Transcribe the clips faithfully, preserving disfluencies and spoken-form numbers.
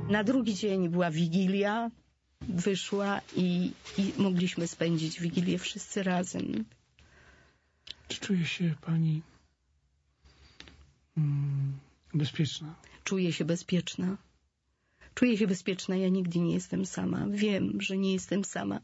Na drugi dzień była Wigilia, wyszła i, i mogliśmy spędzić Wigilię wszyscy razem. Czy czuje się pani mm, bezpieczna? Czuję się bezpieczna. Czuję się bezpieczna. Ja nigdy nie jestem sama. Wiem, że nie jestem sama.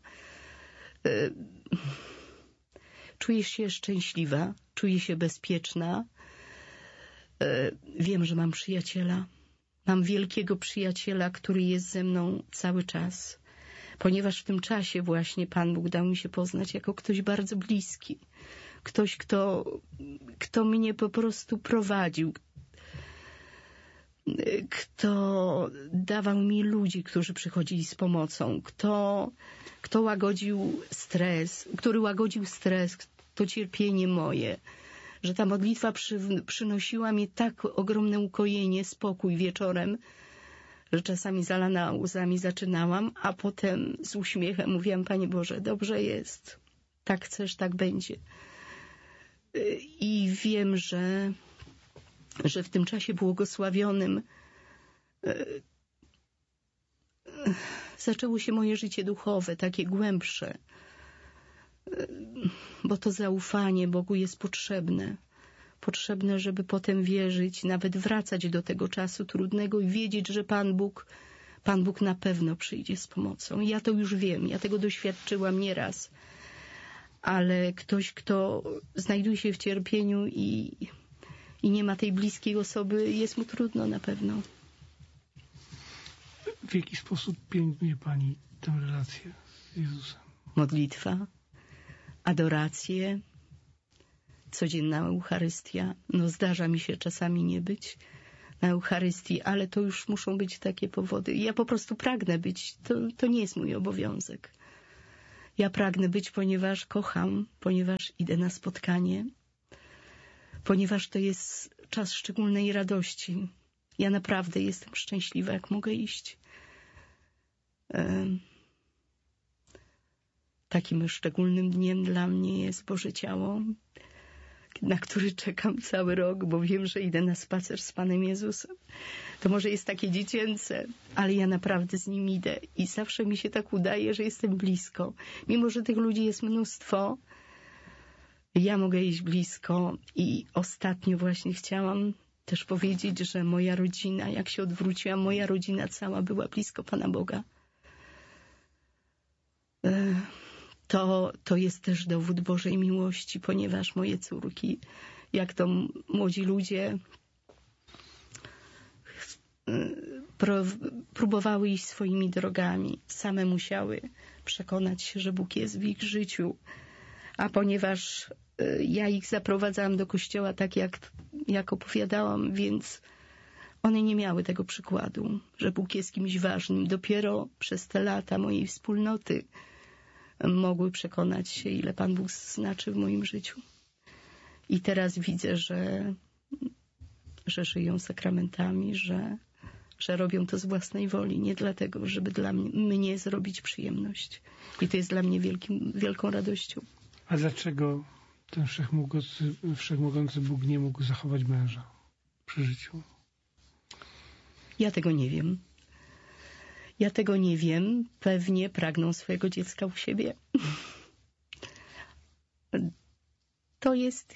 Czuję się szczęśliwa. Czuję się bezpieczna. Wiem, że mam przyjaciela. Mam wielkiego przyjaciela, który jest ze mną cały czas. Ponieważ w tym czasie właśnie Pan Bóg dał mi się poznać jako ktoś bardzo bliski. Ktoś, kto, kto mnie po prostu prowadził. Kto dawał mi ludzi, którzy przychodzili z pomocą. Kto, kto łagodził stres, który łagodził stres, to cierpienie moje. Że ta modlitwa przy, przynosiła mi tak ogromne ukojenie, spokój wieczorem, że czasami zalana łzami zaczynałam, a potem z uśmiechem mówiłam: Panie Boże, dobrze jest. Tak chcesz, tak będzie. I wiem, że, że w tym czasie błogosławionym zaczęło się moje życie duchowe, takie głębsze. Bo to zaufanie Bogu jest potrzebne. Potrzebne, żeby potem wierzyć, nawet wracać do tego czasu trudnego i wiedzieć, że Pan Bóg, Pan Bóg na pewno przyjdzie z pomocą. Ja to już wiem, ja tego doświadczyłam nieraz. Ale ktoś, kto znajduje się w cierpieniu i, i nie ma tej bliskiej osoby, jest mu trudno na pewno. W jaki sposób pielęgnuje pani tę relację z Jezusem? Modlitwa, adoracje, codzienna Eucharystia. No zdarza mi się czasami nie być na Eucharystii, ale to już muszą być takie powody. Ja po prostu pragnę być. To, to nie jest mój obowiązek. Ja pragnę być, ponieważ kocham, ponieważ idę na spotkanie, ponieważ to jest czas szczególnej radości. Ja naprawdę jestem szczęśliwa, jak mogę iść. Takim szczególnym dniem dla mnie jest Boże Ciało, na który czekam cały rok, bo wiem, że idę na spacer z Panem Jezusem. To może jest takie dziecięce, ale ja naprawdę z Nim idę i zawsze mi się tak udaje, że jestem blisko. Mimo że tych ludzi jest mnóstwo, ja mogę iść blisko i ostatnio właśnie chciałam też powiedzieć, że moja rodzina, jak się odwróciłam, moja rodzina cała była blisko Pana Boga. To, to jest też dowód Bożej miłości, ponieważ moje córki, jak to młodzi ludzie, próbowały iść swoimi drogami. Same musiały przekonać się, że Bóg jest w ich życiu. A ponieważ ja ich zaprowadzałam do kościoła tak, jak, jak opowiadałam, więc one nie miały tego przykładu, że Bóg jest kimś ważnym. Dopiero przez te lata mojej wspólnoty mogły przekonać się, ile Pan Bóg znaczy w moim życiu. I teraz widzę, że, że żyją sakramentami, że, że robią to z własnej woli, nie dlatego, żeby dla mnie, mnie zrobić przyjemność. I to jest dla mnie wielkim, wielką radością. A dlaczego ten wszechmogący, wszechmogący Bóg nie mógł zachować męża przy życiu? Ja tego nie wiem. Ja tego nie wiem. Pewnie pragną swojego dziecka u siebie. To jest...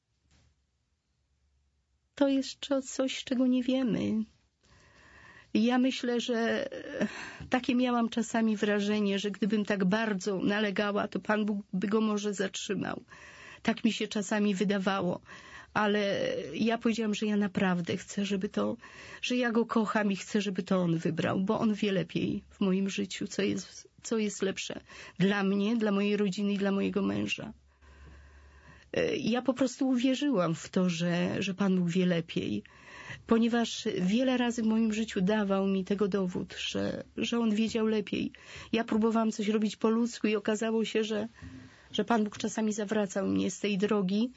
To jest coś, czego nie wiemy. Ja myślę, że takie miałam czasami wrażenie, że gdybym tak bardzo nalegała, to Pan Bóg by go może zatrzymał. Tak mi się czasami wydawało. Ale ja powiedziałam, że ja naprawdę chcę, żeby to, że ja go kocham i chcę, żeby to on wybrał, bo on wie lepiej w moim życiu, co jest, co jest lepsze dla mnie, dla mojej rodziny i dla mojego męża. Ja po prostu uwierzyłam w to, że, że Pan Bóg wie lepiej, ponieważ wiele razy w moim życiu dawał mi tego dowód, że, że on wiedział lepiej. Ja próbowałam coś robić po ludzku i okazało się, że, że Pan Bóg czasami zawracał mnie z tej drogi,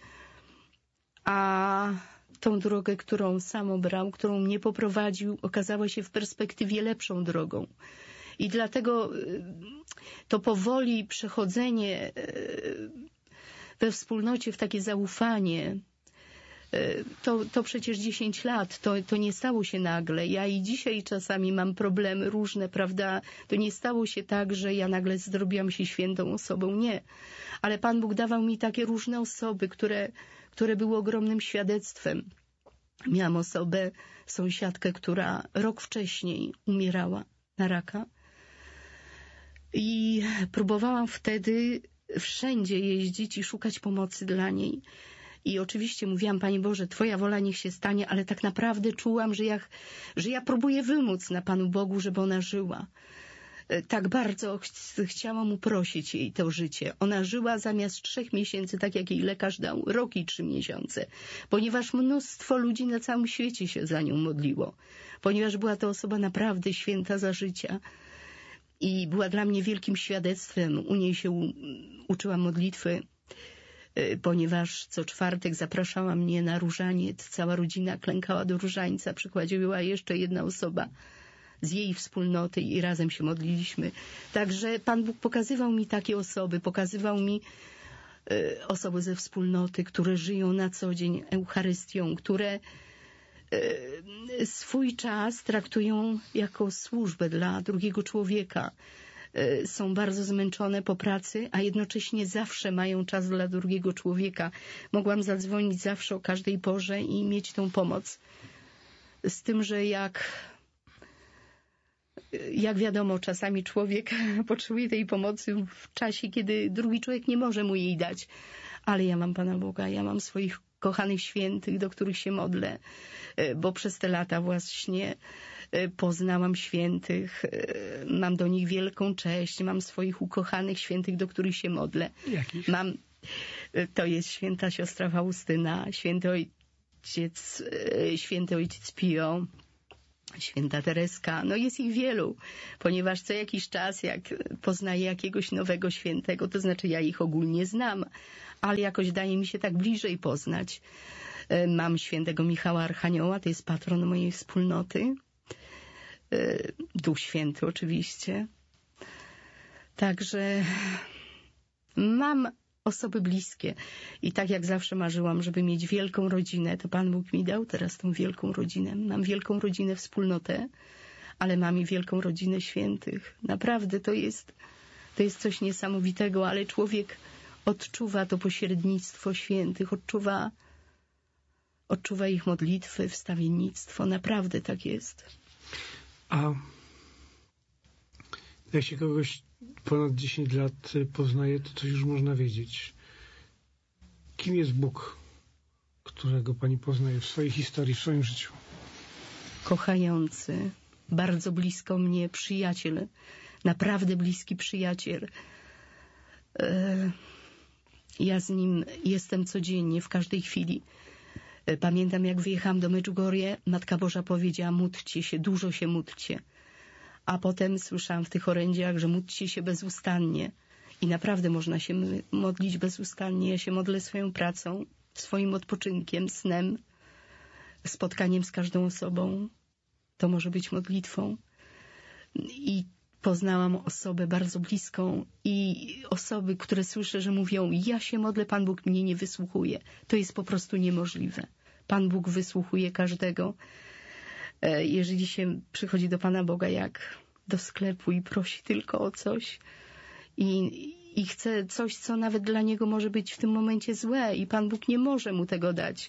a tą drogę, którą sam obrał, którą mnie poprowadził, okazała się w perspektywie lepszą drogą. I dlatego to powoli przechodzenie we wspólnocie w takie zaufanie To, to przecież dziesięć lat, to, to nie stało się nagle. Ja i dzisiaj czasami mam problemy różne, prawda? To nie stało się tak, że ja nagle zrobiłam się świętą osobą. Nie. Ale Pan Bóg dawał mi takie różne osoby, które, które były ogromnym świadectwem. Miałam osobę, sąsiadkę, która rok wcześniej umierała na raka. I próbowałam wtedy wszędzie jeździć i szukać pomocy dla niej. I oczywiście mówiłam, Panie Boże, Twoja wola niech się stanie, ale tak naprawdę czułam, że ja, że ja próbuję wymóc na Panu Bogu, żeby ona żyła. Tak bardzo ch chciałam uprosić jej to życie. Ona żyła zamiast trzech miesięcy, tak jak jej lekarz dał, rok i trzy miesiące. Ponieważ mnóstwo ludzi na całym świecie się za nią modliło. Ponieważ była to osoba naprawdę święta za życia. I była dla mnie wielkim świadectwem. U niej się u, uczyłam modlitwy, ponieważ co czwartek zapraszała mnie na różaniec. Cała rodzina klękała do różańca. Przychodziła jeszcze jedna osoba z jej wspólnoty i razem się modliliśmy. Także Pan Bóg pokazywał mi takie osoby, pokazywał mi y, osoby ze wspólnoty, które żyją na co dzień Eucharystią, które y, swój czas traktują jako służbę dla drugiego człowieka. Y, są bardzo zmęczone po pracy, a jednocześnie zawsze mają czas dla drugiego człowieka. Mogłam zadzwonić zawsze o każdej porze i mieć tą pomoc. Z tym, że jak Jak wiadomo, czasami człowiek potrzebuje tej pomocy w czasie, kiedy drugi człowiek nie może mu jej dać. Ale ja mam Pana Boga, ja mam swoich kochanych świętych, do których się modlę, bo przez te lata właśnie poznałam świętych, mam do nich wielką cześć, mam swoich ukochanych świętych, do których się modlę. Jakiś? Mam, to jest święta siostra Faustyna, święty ojciec, święty ojciec Pio, święta Tereska, no jest ich wielu, ponieważ co jakiś czas, jak poznaję jakiegoś nowego świętego, to znaczy ja ich ogólnie znam, ale jakoś daje mi się tak bliżej poznać. Mam świętego Michała Archanioła, to jest patron mojej wspólnoty, Duch Święty oczywiście. Także mam osoby bliskie. I tak jak zawsze marzyłam, żeby mieć wielką rodzinę, to Pan Bóg mi dał teraz tą wielką rodzinę. Mam wielką rodzinę, wspólnotę, ale mam i wielką rodzinę świętych. Naprawdę to jest, to jest coś niesamowitego, ale człowiek odczuwa to pośrednictwo świętych, odczuwa, odczuwa ich modlitwy, wstawiennictwo. Naprawdę tak jest. A jak się kogoś ponad dziesięć lat poznaje, to coś już można wiedzieć. Kim jest Bóg, którego Pani poznaje w swojej historii, w swoim życiu? Kochający, bardzo blisko mnie przyjaciel, naprawdę bliski przyjaciel. Ja z nim jestem codziennie, w każdej chwili. Pamiętam, jak wyjechałam do Medjugorje, Matka Boża powiedziała, módlcie się, dużo się módlcie. A potem słyszałam w tych orędziach, że módlcie się bezustannie. I naprawdę można się modlić bezustannie. Ja się modlę swoją pracą, swoim odpoczynkiem, snem, spotkaniem z każdą osobą. To może być modlitwą. I poznałam osobę bardzo bliską i osoby, które słyszę, że mówią, ja się modlę, Pan Bóg mnie nie wysłuchuje. To jest po prostu niemożliwe. Pan Bóg wysłuchuje każdego. Jeżeli się przychodzi do Pana Boga jak do sklepu i prosi tylko o coś i, i chce coś, co nawet dla niego może być w tym momencie złe i Pan Bóg nie może mu tego dać,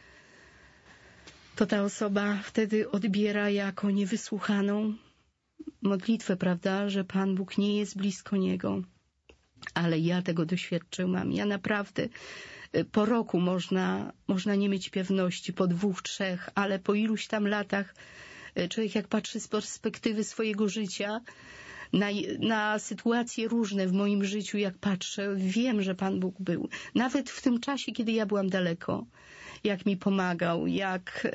to ta osoba wtedy odbiera jako niewysłuchaną modlitwę, prawda, że Pan Bóg nie jest blisko niego. Ale ja tego doświadczyłam. Ja naprawdę po roku można, można nie mieć pewności, po dwóch, trzech, ale po iluś tam latach człowiek jak patrzy z perspektywy swojego życia na, na sytuacje różne w moim życiu, jak patrzę, wiem, że Pan Bóg był. Nawet w tym czasie, kiedy ja byłam daleko, jak mi pomagał, jak,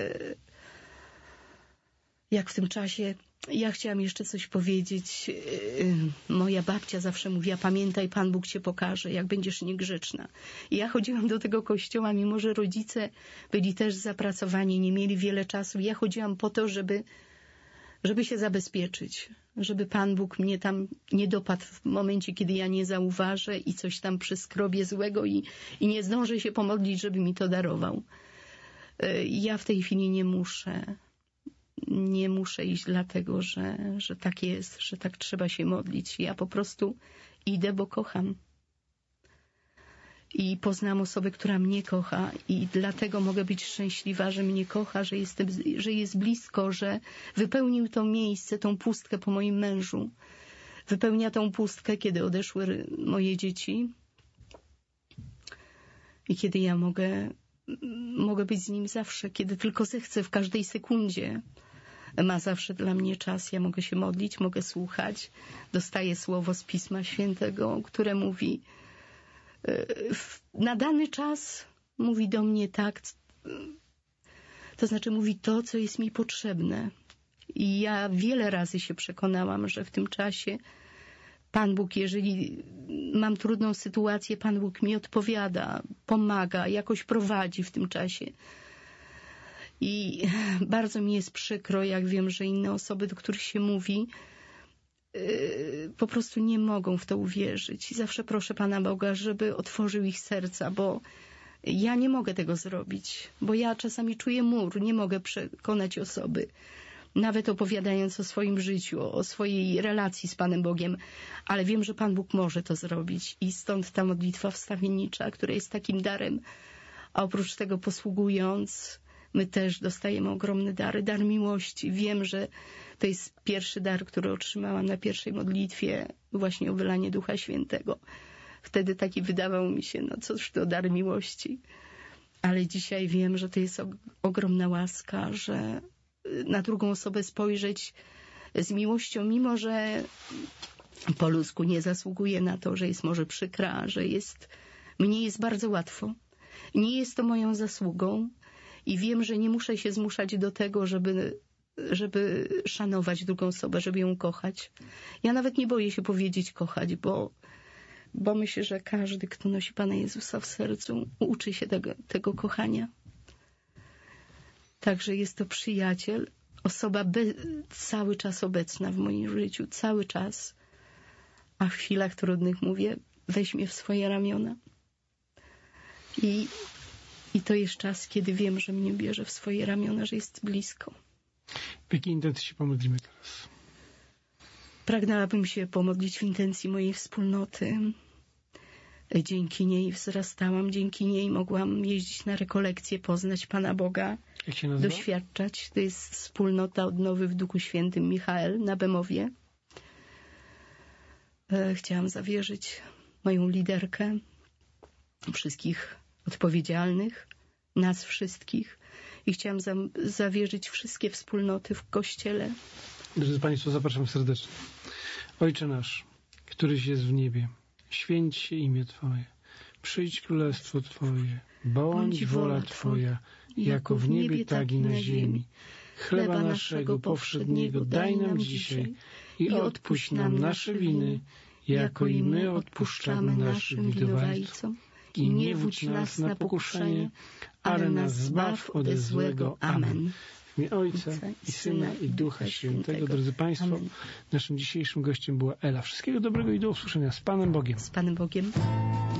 jak w tym czasie. Ja chciałam jeszcze coś powiedzieć. Moja babcia zawsze mówiła, pamiętaj, Pan Bóg cię pokaże, jak będziesz niegrzeczna. I ja chodziłam do tego kościoła, mimo że rodzice byli też zapracowani, nie mieli wiele czasu. Ja chodziłam po to, żeby, żeby się zabezpieczyć, żeby Pan Bóg mnie tam nie dopadł w momencie, kiedy ja nie zauważę i coś tam przyskrobię złego i, i nie zdążę się pomodlić, żeby mi to darował. Ja w tej chwili nie muszę. Nie muszę iść dlatego, że, że tak jest, że tak trzeba się modlić. Ja po prostu idę, bo kocham. I poznam osobę, która mnie kocha i dlatego mogę być szczęśliwa, że mnie kocha, że, jestem, że jest blisko, że wypełnił to miejsce, tą pustkę po moim mężu. Wypełnia tą pustkę, kiedy odeszły moje dzieci i kiedy ja mogę, mogę być z nim zawsze, kiedy tylko zechcę, w każdej sekundzie. Ma zawsze dla mnie czas, ja mogę się modlić, mogę słuchać. Dostaję słowo z Pisma Świętego, które mówi na dany czas, mówi do mnie tak, to znaczy mówi to, co jest mi potrzebne. I ja wiele razy się przekonałam, że w tym czasie Pan Bóg, jeżeli mam trudną sytuację, Pan Bóg mi odpowiada, pomaga, jakoś prowadzi w tym czasie. I bardzo mi jest przykro, jak wiem, że inne osoby, do których się mówi, po prostu nie mogą w to uwierzyć. I zawsze proszę Pana Boga, żeby otworzył ich serca, bo ja nie mogę tego zrobić, bo ja czasami czuję mur, nie mogę przekonać osoby, nawet opowiadając o swoim życiu, o swojej relacji z Panem Bogiem, ale wiem, że Pan Bóg może to zrobić i stąd ta modlitwa wstawiennicza, która jest takim darem, a oprócz tego posługując, my też dostajemy ogromne dary, dar miłości. Wiem, że to jest pierwszy dar, który otrzymałam na pierwszej modlitwie, właśnie o wylanie Ducha Świętego. Wtedy taki wydawał mi się, no cóż to dar miłości. Ale dzisiaj wiem, że to jest ogromna łaska, że na drugą osobę spojrzeć z miłością, mimo że po ludzku nie zasługuje na to, że jest może przykra, że jest, mnie jest bardzo łatwo. Nie jest to moją zasługą i wiem, że nie muszę się zmuszać do tego, żeby, żeby szanować drugą osobę, żeby ją kochać. Ja nawet nie boję się powiedzieć kochać, bo, bo myślę, że każdy, kto nosi Pana Jezusa w sercu, uczy się tego, tego kochania. Także jest to przyjaciel, osoba be, cały czas obecna w moim życiu, cały czas. A w chwilach trudnych mówię, weź mnie w swoje ramiona. I, i to jest czas, kiedy wiem, że mnie bierze w swoje ramiona, że jest blisko. W jakiej intencji się pomodlimy teraz? Pragnęłabym się pomodlić w intencji mojej wspólnoty. Dzięki niej wzrastałam, dzięki niej mogłam jeździć na rekolekcje, poznać Pana Boga, jak się nazywa? Doświadczać. To jest wspólnota Odnowy w Duchu Świętym Michael na Bemowie. Chciałam zawierzyć moją liderkę, wszystkich odpowiedzialnych, nas wszystkich. I chciałam za zawierzyć wszystkie wspólnoty w Kościele. Drodzy Państwo, zapraszam serdecznie. Ojcze nasz, któryś jest w niebie, święć się imię Twoje, przyjdź królestwo Twoje, bądź wola Twoja, jako w niebie, tak i na ziemi. Chleba naszego powszedniego daj nam dzisiaj i odpuść nam nasze winy, jako i my odpuszczamy naszym winowajcom. I nie wódź nas na pokuszenie, ale nas zbaw ode złego. Amen. W imię Ojca i Syna i Ducha Świętego. Drodzy Państwo, Amen. Naszym dzisiejszym gościem była Ela. Wszystkiego dobrego i do usłyszenia. Z Panem Bogiem. Z Panem Bogiem.